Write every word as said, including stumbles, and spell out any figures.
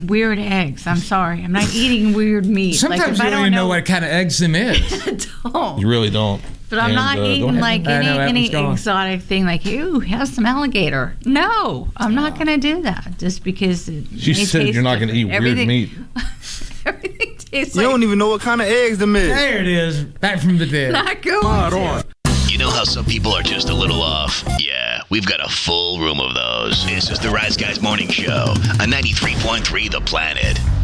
weird eggs. I'm sorry. I'm not eating weird meat. Sometimes like, you don't, don't even know, know what kind of eggs them is. I don't. You really don't. But I'm and, not uh, eating like any, any exotic thing like, ooh, have some alligator. No, I'm not going to do that just because it She said you're not going to eat everything, weird meat. Everything tastes you like... You don't even know what kind of eggs them is. There it is. Back from the dead. Not going on. You know how some people are just a little off? Yeah, we've got a full room of those. This is the Rise Guys Morning Show on ninety-three point three The Planet.